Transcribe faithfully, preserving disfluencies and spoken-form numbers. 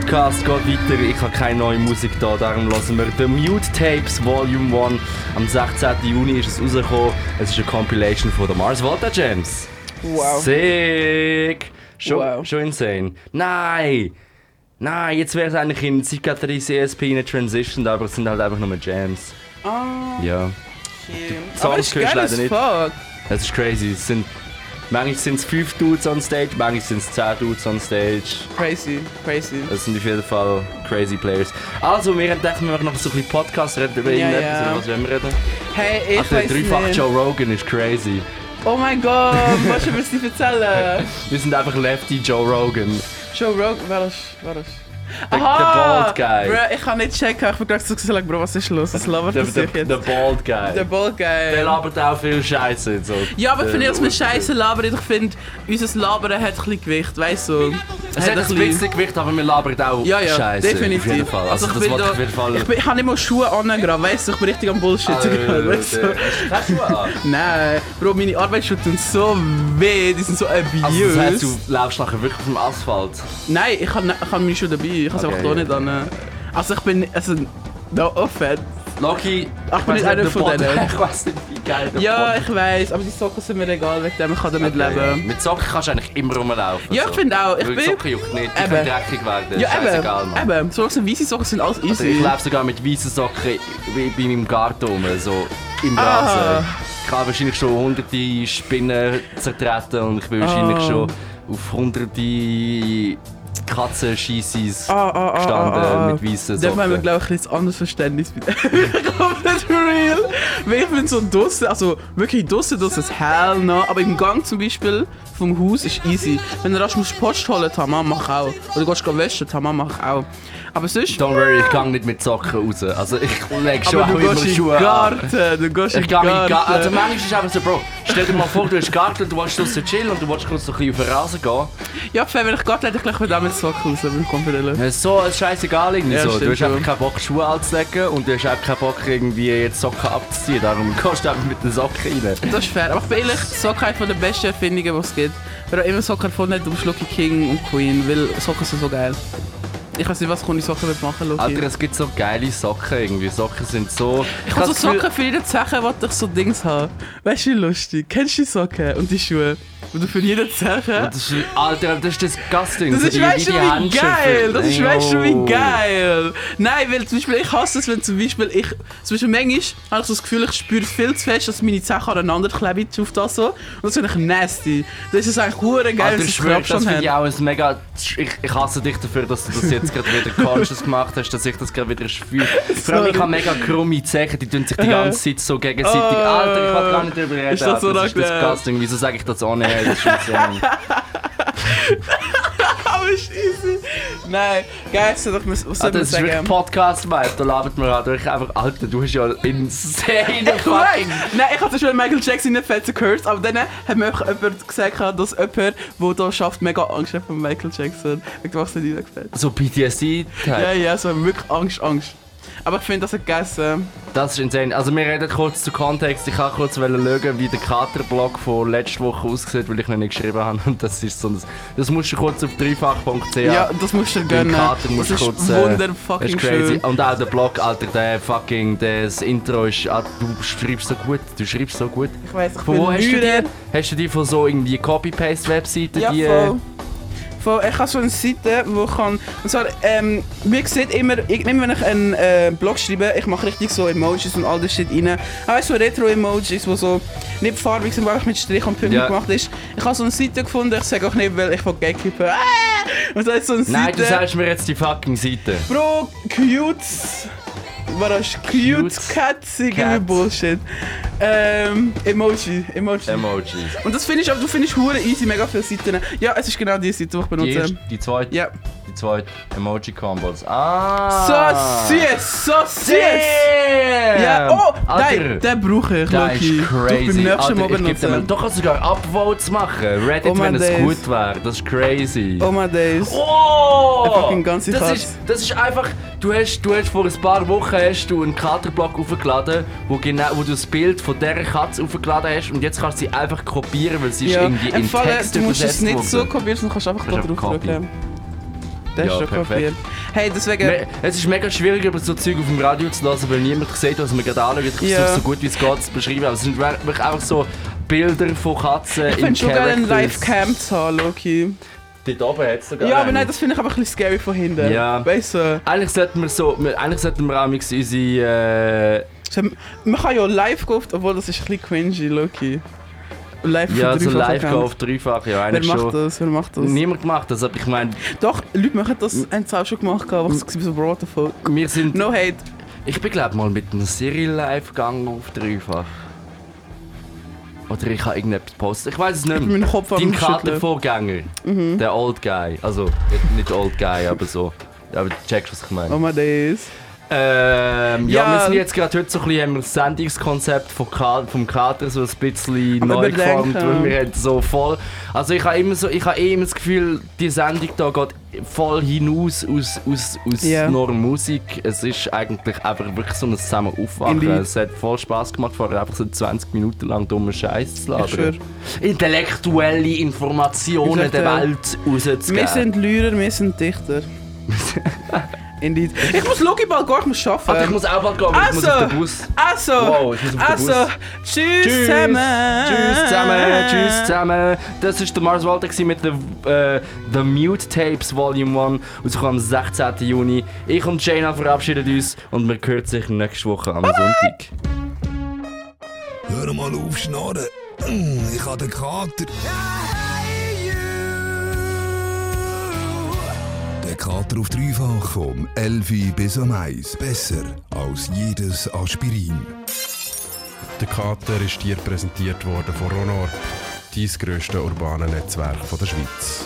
Podcast geht weiter. Ich habe keine neue Musik da, darum hören wir The Mute Tapes Volume eins. Am sechzehnten Juni ist es rausgekommen. Es ist eine Compilation von den Mars Volta Jams. Wow. Sick! Schon, Wow. schon insane. Nein! Nein, jetzt wäre es eigentlich in Psychiatrie C S P in eine Transition, aber es sind halt einfach nur Jams. Ah. Ja. Shit. Songs Aber das ist hörst geil leider as nicht. fuck. Das ist crazy. Es sind, manchmal sind es fünf Dudes on stage, manchmal sind es zehn Dudes on stage. Crazy, crazy. Das sind auf jeden Fall crazy Players. Also, wir denken, wir machen noch so ein bisschen Podcast, reden über Ja, irgendetwas, ja. über was wollen wir reden? Hey, ich Ach, der weiss dreifach nicht. Joe Rogan ist crazy. Oh mein Gott, was du willst du erzählen? Wir sind einfach Lefty Joe Rogan. Joe Rogan, wer ist, wer ist? Der, der Bald Guy. Bro, ich kann nicht checken, ich bin gerade so gesagt, Bro, was ist los? Was labert Der, das der, sich jetzt? der Bald Guy. Der Bald Guy. Der labert auch viel Scheiße. So. Ja, aber ich finde, Der- dass wir Scheiße labern, ich finde, unser Labern hat ein bisschen Gewicht, weißt du? Es hat ein bisschen Gewicht, aber wir labern auch Ja, ja, Scheiße. definitiv. Auf jeden Fall. Also, ich das bin wollte da- ich auf jeden Fall. Ich, bin, ich habe nicht mal Schuhe angegraben, weißt du? Ich bin richtig am Bullshit gerade, weißt du? Hast du Schuhe an? Nein, Bro, meine Arbeitsschuhe tun so weh, die sind so abused. Also das heißt, du läufst nachher wirklich auf dem Asphalt? Nein, ich habe ich hab meine Schuhe dabei, ich habe sie Okay, einfach hier ja. nicht an. Also ich bin, also, no offense. Loki, Ach, ich bin nicht einer von denen. Ich weiss nicht, wie geil der Ja, Pod- ich weiss, aber die Socken sind mir egal, wegen dem ich kann damit Okay, ja. leben. Mit Socken kannst du eigentlich immer rumlaufen. Ja, ich finde auch. Ich Weil die bin- Socken juckt nicht, die Eben. können dreckig werden. Ja, Scheißegal, eben, Mann. eben. So sind weisse Socken sind alles Also easy. ich laufe sogar mit weißen Socken wie bei meinem Garten rum, so im Ah. Rasen. Ich habe wahrscheinlich schon hunderte Spinnen zertreten und ich bin wahrscheinlich Ah. schon auf hunderte Katzenscheissis Ah, ah, ah, gestanden ah, ah. mit weißen Da haben wir, Socken. glaube ich, ein bisschen anderes Verständnis. Komplett real. Weil ich finde so draussen, also wirklich draussen, das ist hell no. Aber im Gang zum Beispiel vom Haus ist easy. Wenn du rasch musst Post holen, Tamam, mach ich auch. Oder du gehst waschen, Tamam, mach ich auch. Aber sonst... Don't worry, ich gehe nicht mit Socken raus. Also ich lege schon aber auch du immer gehst in den Schuhe an. Garten, du gehst in Ich den gehe in den Garten. Garten. Also manchmal ist es einfach so, Bro, stell dir mal vor, du hast Garten, du willst draussen chillen und du willst kurz so ein bisschen auf den Rasen gehen. Ja, fair, wenn ich Garten hätte, ich gleich mit mit Socken raus, wenn ich komme ehrlich. Das ist so scheißegal irgendwie Ja, so. Du stimmt hast einfach schon. keinen Bock, Schuhe anzulegen und du hast auch keinen Bock, irgendwie jetzt Socken abzuziehen. Darum gehst du einfach mit den Socken rein. Das ist fair, aber ich bin ehrlich, Socken ist eine der besten Erfindungen, die es gibt. Wer auch immer Socken erfunden hat, du bist Lucky King und Queen, weil Socken sind so geil. Ich weiß nicht, was Kunde Socken wird machen, Lucky. Alter, es gibt so geile Socken irgendwie. Socken sind so... Ich habe so das Gefühl- Socken für jede Zeche, wollte ich so Dings haben. Weißt du, wie lustig? Kennst du die Socken und die Schuhe? Und du für jede Zeche... Das ist, Alter, das ist disgusting. Das So ist, die- weißt du, die wie Handschuhe geil! für- Das ist, Ey, weißt du, oh. wie geil! Nein, weil zum Beispiel, ich hasse es, wenn zum Beispiel ich... Zum Beispiel manchmal habe ich so das Gefühl, ich spüre viel zu fest, dass meine Zeche aneinander kleben auf das so. Und das finde ich nasty. Das ist eigentlich hure geil, Alter, dass ich es schwöre, das schon finde ich hat. auch ein mega... Ich, ich hasse dich dafür, dass du das jetzt gerade wieder conscious gemacht hast, dass ich das gerade wieder spüre. Vor allem, ich habe mega krumme Zehen, die tun sich die ganze Zeit so gegenseitig... Oh. Alter, ich wollte gar nicht drüber reden. Ist das so das ist unangenehm? disgusting. Wieso sage ich das ohne? Das ist insane. Aber ist easy. Nein, geil, so doch, was soll Alter, man das ist wirklich sagen? Podcast-Vibe. Da labert man halt wirklich einfach... Alter, du hast ja insane Ich weiss. fucking... Nein, ich hatte schon Michael Jackson nicht fett gehört, aber dann hat mir einfach jemand gesagt, dass jemand, der hier schafft, mega Angst hat von Michael Jackson. Ich weiß nicht, wie gefällt. So P T S D Ja, type. ja, so wirklich Angst, Angst. Aber ich finde, das hat gegessen. Das ist insane. Also wir reden kurz zu Kontext. Ich wollte kurz schauen, wie der Katerblock von letzter Woche aussieht, weil ich noch nicht geschrieben habe. Und das ist so ein, das musst du kurz auf dreifach punkt c h. Ja, das musst du dir Beim gönnen. Kater musst Das du ist kurz... äh, wunderfucking das ist crazy. schön. Und auch der Blog, Alter, der fucking... Das Intro ist... Ah, du schreibst so gut. Du schreibst so gut. Ich weiss, ich Von bin wo hast du müde. die? Hast du die von so irgendwie Copy-Paste-Webseiten? Ja, die, voll. voll. Ich habe so eine Seite, wo ich kann... Und zwar, ähm, wie gesagt, immer, ich, immer wenn ich einen äh, Blog schreibe, ich mache richtig so Emojis und all das Shit rein. Auch so Retro-Emojis, wo so nicht farbig sind, wo einfach mit Strich und Punkten Ja. gemacht ist. Ich habe so eine Seite gefunden, ich sage auch nicht, weil ich von Gatekeeper... Ah! Und so ist so eine Seite... Nein, du sagst mir jetzt die fucking Seite. Bro, cute... Was ist cute, Cute Cats, irgendwie Cat. Bullshit. Ähm, Emoji, Emoji. Emojis. Und das finde ich, aber du findest hure easy, mega viele Seiten. Ja, es ist genau die Seite, die ich Die, benutze. erste, die zweite, Ja. die zweite Emoji-Combos. Ah! So süß, so süß! Damn! Ja, oh, Alter, nein, den brauche ich, das Lucky. ist Du crazy. beim nächsten Alter, Mal ich geb dir mal, benutzen. doch kannst du sogar Upvotes machen. Reddit, Oh my wenn es days. gut wäre. Das ist crazy. Oh my days. Oh! Eine fucking ganze das Katze. ist, das ist einfach... Du hast, du hast vor ein paar Wochen hast du einen Katerblock aufgeladen, wo, genau, wo du das Bild von dieser Katze aufgeladen hast und jetzt kannst du sie einfach kopieren, weil sie ist Ja, irgendwie in empfehlen, Text du musst es übersetzt nicht worden. so kopieren, sondern kannst einfach da Kannst drauf einfach copy. drücken. Das Ja, ist schon perfekt. kopiert. Hey, deswegen... Me- Es ist mega schwierig, über so Zeug auf dem Radio zu lassen, weil niemand sieht, was wir gerade anschauen. Ich versuche Ja. so gut wie es geht zu beschreiben. Aber es sind wirklich einfach so Bilder von Katzen Ich in finde schon geil, einen Characters. Live-Cam zu haben, Loki. Dort oben hat es sogar Ja, aber einen. nein, das finde ich einfach ein bisschen scary von hinten. Ja. Weißt du, Eigentlich sollten wir so... Eigentlich sollten wir auch unsere... Äh, so, man kann ja live gehen, obwohl das ist ein bisschen cringy, Loki. Live ja, von so dreifach live gehen erkannt. auf dreifach. Ja, Wer eigentlich macht schon. das? Wer macht das? Niemand macht das, aber ich meine, Doch, Leute machen das, haben es auch schon gemacht, aber ich war so, what the fuck. wir sind... No hate. Ich bin glaube mal mit einer Serie live gegangen auf dreifach. Oder ich habe irgendetwas gepostet. Ich weiß es nicht Mit mehr. meinem Kopf am Dein Schütteln. Katervorgänger. Mhm. Der Old Guy. Also, nicht, nicht Old Guy, aber so. Ja, aber du checkst, was ich meine. Oh my days. Ähm, ja, Ja. wir sind jetzt gerade heute so ein bisschen, haben wir das Sendungskonzept vom, Ka vom Kater so ein bisschen Am neu geformt, Überdenken. weil wir haben so voll... Also ich habe immer so, ich habe eh immer das Gefühl, die Sendung da geht voll hinaus aus, aus, aus Ja. nur Musik. Es ist eigentlich einfach wirklich so ein zusammen Aufwachen. Indeed. Es hat voll Spass gemacht, vorher einfach so zwanzig Minuten lang dummen Scheiß zu Ich schwör. labern. Intellektuelle Informationen Ich der sag dir, Welt rauszugeben. Wir sind Lyrer, wir sind Dichter. Indeed. Ich muss Loki bald gehen, ich muss arbeiten. Warte, ich muss auch bald gehen, ich muss Also. auf den Bus. Also, Wow, ich muss auf den also, Bus. tschüss, Tschüss zusammen. Tschüss zusammen, tschüss zusammen. Das war der Mars Volta mit der äh, The Mute Tapes Volume eins und so am sechzehnten Juni. Ich und Jaina verabschieden uns und wir hören sich nächste Woche am Sonntag. Hör mal auf, schnarren. Ich habe den Kater. Der Kater auf dreifach vom elf bis um eins. Besser als jedes Aspirin. Der Kater ist dir präsentiert worden von Ronor, dein grösste urbane Netzwerk von der Schweiz.